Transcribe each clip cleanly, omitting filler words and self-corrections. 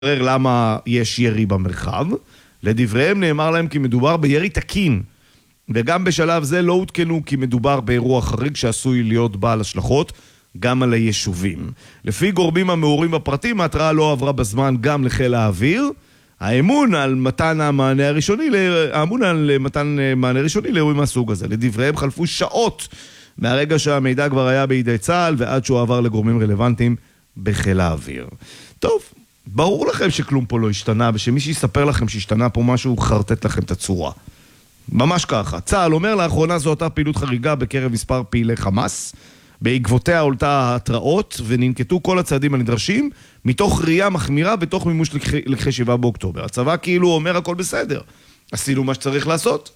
למה יש ירי במרחב. לדבריהם נאמר להם כי מדובר בירי תקין, וגם בשלב זה לא הותקנו כי מדובר באירוע חריג שעשוי להיות בעל השלכות גם על היישובים. לפי גורמים המעורים בפרטים, ההתראה לא עברה בזמן גם לחיל האוויר. האמון על מתן מענה ראשוני לאירועים מהסוג הזה. לדבריהם חלפו שעות מהרגע שהמידע כבר היה בידי צה"ל ועד שהוא עבר לגורמים רלוונטיים בחיל האוויר. טוב, ברור לכם שכלום פה לא השתנה, ושמי שיספר לכם שהשתנה פה משהו חרטט לכם את הצורה. ממש ככה. צה"ל אומר לאחרונה זו אותה פעילות חריגה בקרב מספר פעילי חמאס, בעקבותיה עולתה ההתראות וננקטו כל הצעדים הנדרשים מתוך ראייה מחמירה ותוך מימוש לקחי 7 באוקטובר. הצבא כאילו אומר הכל בסדר, עשינו מה שצריך לעשות.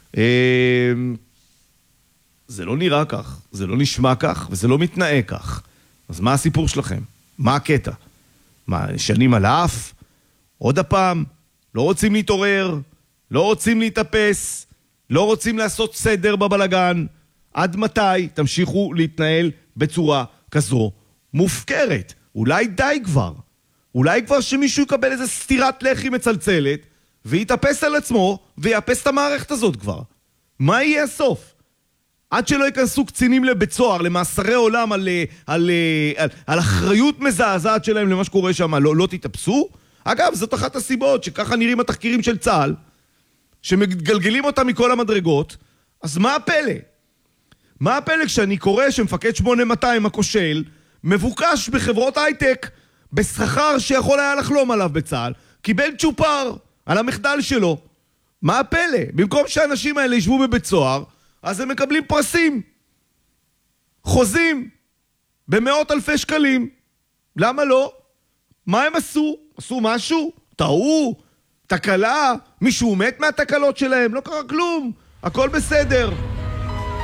זה לא נראה כך, זה לא נשמע כך וזה לא מתנהג כך. אז מה הסיפור שלכם? מה הקטע? מה, שנים על האף? עוד הפעם? לא רוצים להתעורר? לא רוצים להתאפס? לא רוצים לעשות סדר בבלגן? עד מתי תמשיכו להתנהל בצורה כזו מופקרת? אולי די כבר. אולי כבר שמישהו יקבל איזה סתירת לחי מצלצלת ויתאפס על עצמו ויאפס את המערכת הזאת כבר. מה יהיה הסוף? עד שלא ייכנסו קצינים לבית סוהר, למאסרי עולם על אחריות מזעזעת שלהם למה שקורה שם, לא תתאפסו? אגב, זאת אחת הסיבות שככה נראים התחקירים של צה"ל, שמגלגלים אותם מכל המדרגות. אז מה הפלא? מה הפלא כשאני קורא שמפקד 8200 הכושל מבוקש בחברות הייטק בשכר שיכול היה לחלום עליו בצה"ל, קיבל צ'ופר על המחדל שלו? מה הפלא? במקום שהאנשים האלה ישבו בבית סוהר, אז הם מקבלים פרסים, חוזים, במאות אלפי שקלים. למה לא? מה הם עשו? עשו משהו? טעו? תקלה? מישהו מת מהתקלות שלהם? לא קרה כלום, הכל בסדר.